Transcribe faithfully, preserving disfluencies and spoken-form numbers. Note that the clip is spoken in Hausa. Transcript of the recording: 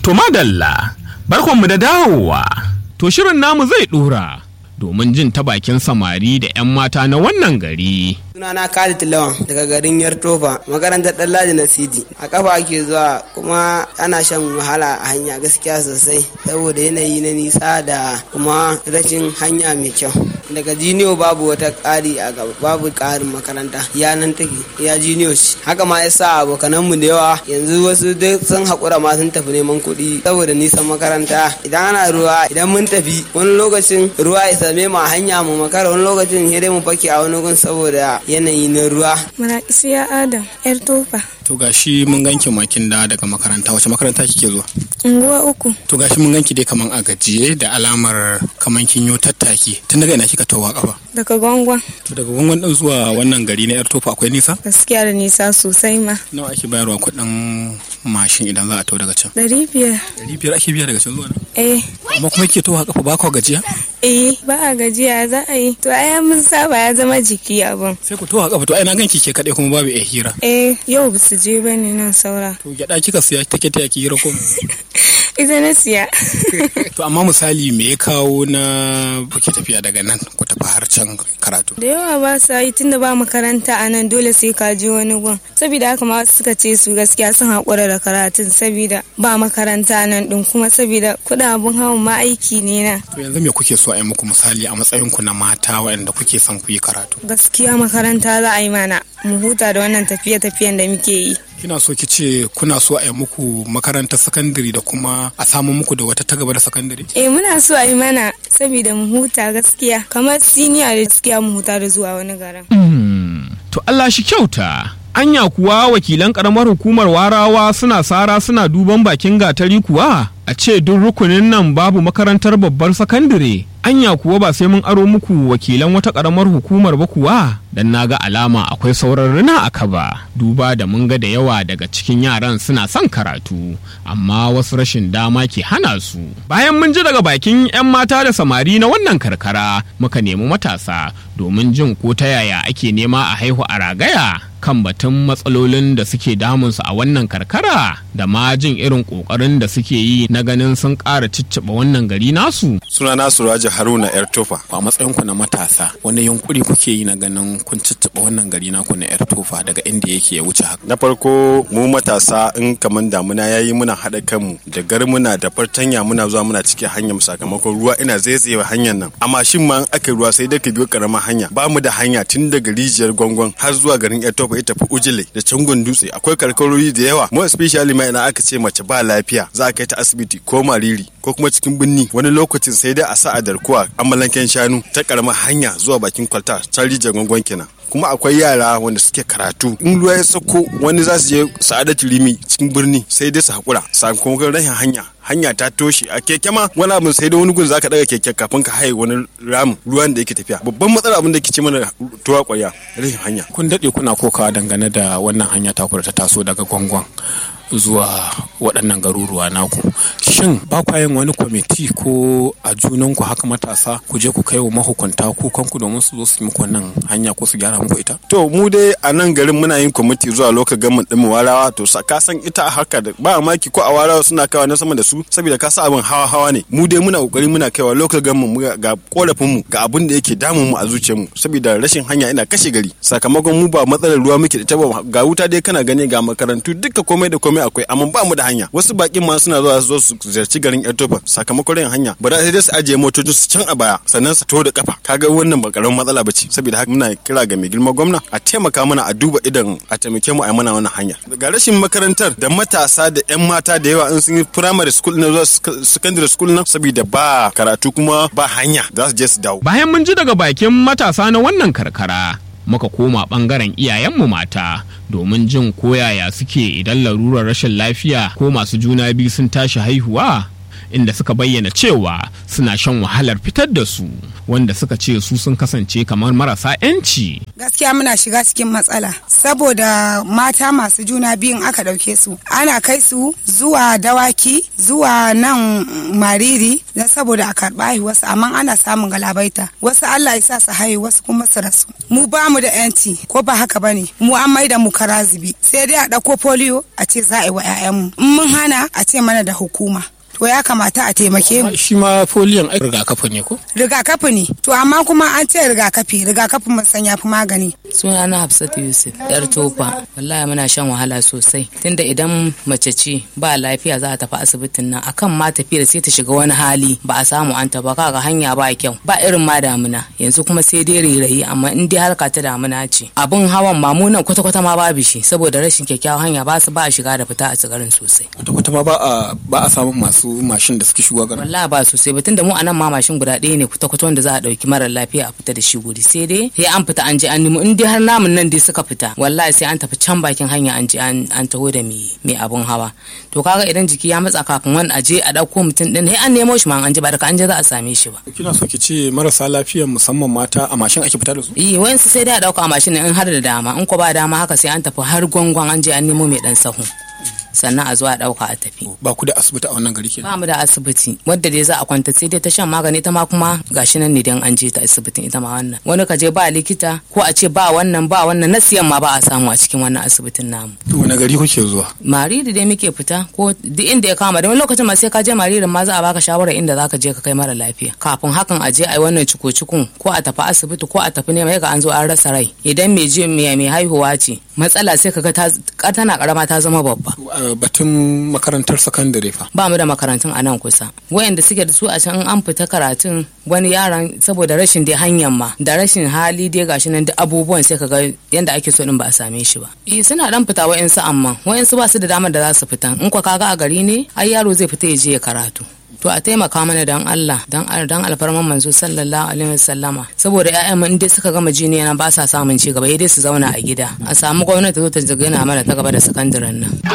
To madalla, barkonmu da dawowa. To shirin namu zai ɗora domin jin ta bakin samari da 'yan mata na wannan gari. Sunana Khalid Lawan daga garin Yartofa, makarantar Ɗanladi na Sidi. A kafa ake zuwa kuma ana shan wahala a hanya gaskiya sosai saboda yanayi na nisa da kuma rashin hanya mai kyau. Daga jiniyo babu wata ƙari a gaba, babu ƙarin makaranta. Ya nan take, ya jiniyo shi. Haka ma ya sa abokananmu da yawa yanzu wasu duk sun haƙura ma sun tafi neman kuɗi saboda nisan makaranta. Idan ana ruwa, idan mun tafi wani lokacin ruwa ya same mu a hanya mu makara, wani lokacin sai dai mu fake a wani gun saboda yanayi na ruwa. Muna isiya Adam, yar tofa. To gashi mun ganki makin da daga makaranta, wace makaranta kike zuwa? Unguwa uku. To gashi mun ganki dai kaman a gajiye da alamar kaman kin yo tattaki. Tun daga ina kika towa kafa? Daga gwangwan. To daga gwangwan din zuwa wannan gari na yar tofa akwai nisa? Gaskiya da nisa sosai ma. Nawa ake bayarwa kuɗin mashin idan za a tawo daga can? Ɗari biyar. Ɗari biyar ake biya daga can zuwa nan? Eh. Amma kuma kike towa kafa ba ka gajiya? Eh, ba a gajiya za a yi. To ai mun saba ya zama jiki abun. Sai ku towa kafa, to ai na ganki ke kaɗai kuma babu eh hira. Eh, yau ba su je bane nan saura. To gyaɗa kika siya take ta yaki hira ko? Ita na siya. To amma misali me ya kawo na kuke tafiya daga nan ku tafi har can karatu? Da yawa ba sa yi tunda ba makaranta a nan dole sai ka je wani gun. Saboda haka ma suka ce su gaskiya sun haƙura da karatun saboda ba makaranta nan din kuma saboda kuɗin abun hawan ma aiki ne na. To yanzu me kuke so a yi muku misali a matsayin ku na mata waɗanda kuke son ku yi karatu? Gaskiya makaranta za a yi mana mu huta da wannan tafiye-tafiyen da muke yi. Kina so ki ce kuna so a yi muku makarantar sakandare da kuma a samu muku da wata ta gaba da sakandare? Eh muna so a yi mana saboda mu huta gaskiya kamar siniya da gaskiya mu huta da zuwa wani garin. To Allah shi kyauta. Anya kuwa wakilan karamar hukumar Warawa suna sara suna duban bakin gatari kuwa? A ce duk rukunin nan babu makarantar babbar sakandare. Anya kuwa ba sai mun aro muku wakilan wata karamar hukumar ba kuwa? Dan naga alama akwai sauran rina a kaba. Duba da mun ga da yawa daga cikin yaran suna son karatu, amma wasu rashin dama ke hana su. Bayan mun ji daga bakin 'yan mata da samari na wannan karkara, muka nemi matasa domin jin ko ta yaya ake nema a haihu a ragaya kan batun matsalolin da suke damunsu a wannan karkara da ma jin irin kokarin da suke yi na ganin sun ƙara cicciɓa wannan gari nasu. Sunana Suraja Haruna yar tofa. A matsayin ku na matasa wani yunkuri kuke yi na ganin kun cicciɓa wannan gari naku na yar tofa daga inda yake ya wuce haka? Na farko mu matasa in kaman damuna yayi muna haɗa kanmu da garmuna da fartanya muna zuwa muna cikin hanyar sakamakon ruwa ina zaizayewa hanyar nan. Amma shin ma aka ruwa sai dai ka biyo karamar hanya. Ba mu da hanya tun daga rijiyar gwangwan har zuwa garin yar tofa ya tafi Ujile da Cangon Dutse. Akwai karkarori da yawa. Mu especially ma ina aka ce mace ba lafiya za a kai ta asibiti ko mariri ko kuma cikin birni wani lokacin sai dai a sa a darkuwa amalanken shanu ta karamar hanya zuwa bakin kwalta can rijiyar gwangwan kenan. Kuma akwai yara wanda suke karatu in ruwa ya sako wani za su je Sa'adatu Rimi cikin birni sai dai su haƙura sakamakon rashin hanya hanya ta toshe a keke ma wani abin sai dai wani gun zaka daga keke kafin ka haye wani ramin ruwan da yake tafiya. Babban matsala abin da ke ce mana tuwa ƙwarya rashin hanya. Kun daɗe kuna kokawa dangane da wannan hanya ta ta taso daga gwangwan zuwa waɗannan garuruwa naku. Shin ba kwa yin wani kwamiti ko a junanku haka matasa ku je ku kai wa mahukunta kukanku domin su zo su yi muku wannan hanya ko su gyara muku ita? To mu dai a nan garin muna yin kwamiti zuwa lokacin gamin ɗin mu Warawa, to ka san ita a haka da ba maki ko a Warawa suna kaiwa na sama da su saboda ka sa abin hawa hawa ne. Mu dai muna kokari muna kaiwa lokacin gamin mu ga korafin mu ga abin da yake damun mu a zuciyar mu saboda rashin hanya ina kashe gari. Sakamakon mu ba matsalar ruwa muke da ta ba, ga wuta dai kana gani ga makarantu duka komai da komai akwai, amma ba mu da hanya. Wasu bakin ma suna zuwa su zo su ziyarci garin Yartofa sakamakon yin hanya ba da sai dai su ajiye motocin su can a baya sannan su to da kafa. Kaga wannan ba karamin matsala bace. Saboda haka muna kira ga mai girma gwamna a taimaka mana a duba idan a taimake mu a mana wannan hanya. Ga rashin makarantar da matasa da yan mata da yawa in sun yi primary school na zuwa secondary school nan saboda ba karatu kuma ba hanya za su je su dawo. Bayan mun ji daga bakin matasa na wannan karkara, muka koma bangaren iyayenmu mata domin jin koyaya suke idan larurar rashin lafiya ko masu juna biyu sun tashi haihuwa. inda suka bayyana cewa suna shan wahalar fitar da su, wanda suka ce su sun kasance kamar marasa 'yanci. Gaskiya muna shiga cikin matsala saboda mata masu juna biyun aka ɗauke su ana kai su zuwa dawaki zuwa nan mariri don saboda a karɓa haihuwarsu, amma ana samun galabaita, wasu Allah ya sa su haihu wasu kuma su rasu. Mu ba mu da 'yanci ko ba haka bane, mu an maida mu karazibi, sai dai a ɗauko polio a ce za a yi wa 'ya'yanmu, in mun hana a ce mana da hukuma. To ya kamata a taimake mu. Shi ma foliyon ai rigakafi ne ko? Rigakafi ne. To amma kuma an ce rigakafi, rigakafin mun san yafi magani. Suna na Hafsatu Yusuf, yar Tofa. Wallahi muna shan wahala sosai. Tunda idan mace ce ba lafiya za ta tafi asibitin nan, akan ma tafiyar sai ta shiga wani hali ba a samu an ta ba, kaga hanya ba kyau. Ba irin ma damuna. Yanzu kuma sai dai rairayi, amma in dai harka ta damuna ce. Abun hawan ma mu nan kwata-kwata ma babu shi saboda rashin kyakkyawan hanya ba su ba a shiga da fita a tsigarin sosai. Kwata-kwata ma ba a ba a samun masu mashin da suke shigo garin. Wallahi ba sosai ba, tunda mu anan ma mashin guda ɗaya ne kwata-kwata wanda za a ɗauki mara lafiya a fita da shi guri, sai dai sai an fita an je an nemo, in dai har namun nan dai suka fita wallahi sai an tafi can bakin hanya an je an taho da mai abun hawa. To kaga idan jiki ya matsa kafin wani aje a ɗauko mutum ɗin sai an nemo shi ma an je ba daga an je za a same shi ba. Kina so ki ce marasa lafiya musamman mata a mashin ake fita da su? Eh wayansu sai dai a ɗauka a mashin in har da dama, in ko ba dama haka sai an tafi har gwangwan an je an nemo mai ɗan sahu. sannan a zuwa dauka a tafi. Ba ku da asibiti a wannan gari kenan? Ba mu da asibiti wadda dai za a kwanta sai dai ta shan magani ta ma kuma gashi nan ne dan an je ta asibitin ita ma wannan. Wani ka je ba likita ko a ce ba wannan ba wannan na siyan ma ba a samu a cikin wannan asibitin namu. To wani gari kuke zuwa? Mariri dai muke fita ko duk inda ya kama da wani lokacin ma sai ka je maririn ma za a baka shawara inda zaka je ka kai mara lafiya. Kafin hakan a je a yi wannan ciko-cikon ko a tafi asibiti ko a tafi nema ga an zo an rasa rai. Idan mai je mai haihuwa ce matsala sai kaga ta tana karama ta zama babba. Batun makarantar sakandare fa? Ba mu da makarantun a nan kusa. Wayanda suke da su a can an fita karatun wani yaran saboda rashin dai hanyar ma da rashin hali dai gashi nan duk abubuwan sai kaga yanda ake so din ba a same shi ba. Eh suna dan fita wayansu amma wayansu ba su da damar da za su fita. In kwa kaga a gari ne ai yaro zai fita ya je ya karatu. To a taimaka mana dan Allah dan dan alfarman manzo sallallahu alaihi wasallama saboda ƴaƴan mu in dai suka gama jiniya na ba sa samun ci gaba dai su zauna a gida a samu gwamnati zo ta gina mana ta gaba da sakandaren nan.